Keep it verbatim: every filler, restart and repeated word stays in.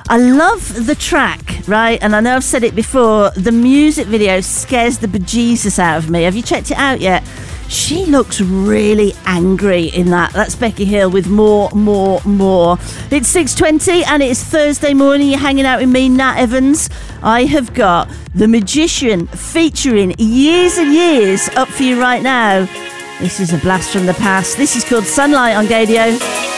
I love the track, right? And I know I've said it before, the music video scares the bejesus out of me. Have you checked it out yet? She looks really angry in that. That's Becky Hill with More, More, More. It's six twenty and it's Thursday morning. You're hanging out with me, Nat Evans. I have got The Magician featuring Years and Years up for you right now. This is a blast from the past. This is called Sunlight on Gaydio.